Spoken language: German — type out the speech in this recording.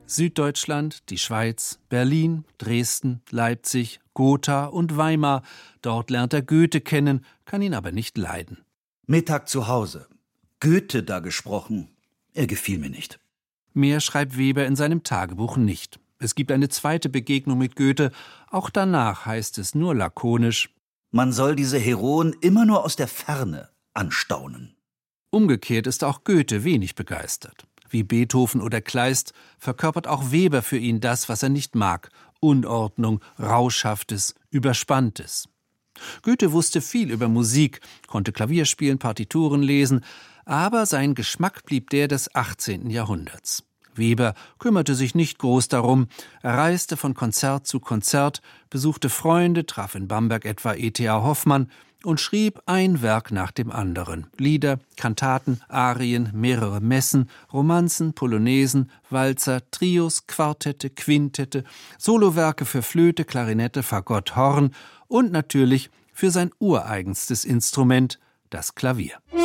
Süddeutschland, die Schweiz, Berlin, Dresden, Leipzig, Gotha und Weimar. Dort lernt er Goethe kennen, kann ihn aber nicht leiden. Mittag zu Hause. Goethe da gesprochen. Er gefiel mir nicht. Mehr schreibt Weber in seinem Tagebuch nicht. Es gibt eine zweite Begegnung mit Goethe. Auch danach heißt es nur lakonisch: Man soll diese Heroen immer nur aus der Ferne anstaunen. Umgekehrt ist auch Goethe wenig begeistert. Wie Beethoven oder Kleist verkörpert auch Weber für ihn das, was er nicht mag: Unordnung, Rauschhaftes, Überspanntes. Goethe wusste viel über Musik, konnte Klavier spielen, Partituren lesen, aber sein Geschmack blieb der des 18. Jahrhunderts. Weber kümmerte sich nicht groß darum. Er reiste von Konzert zu Konzert, besuchte Freunde, traf in Bamberg etwa E.T.A. Hoffmann und schrieb ein Werk nach dem anderen. Lieder, Kantaten, Arien, mehrere Messen, Romanzen, Polonesen, Walzer, Trios, Quartette, Quintette, Solowerke für Flöte, Klarinette, Fagott, Horn und natürlich für sein ureigenstes Instrument, das Klavier.